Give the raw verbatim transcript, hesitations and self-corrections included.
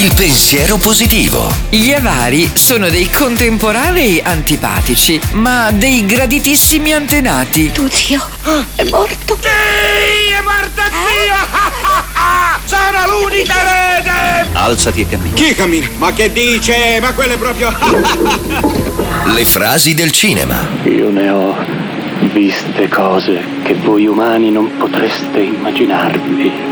il pensiero positivo. Gli avari sono dei contemporanei antipatici, ma dei graditissimi antenati. Tuo zio è morto. Sì, è morto zio! Sono l'unica erede! Alzati e cammina. Chi cammina? Ma che dice? Ma quello è proprio... Le frasi del cinema. Io ne ho viste cose che voi umani non potreste immaginarvi.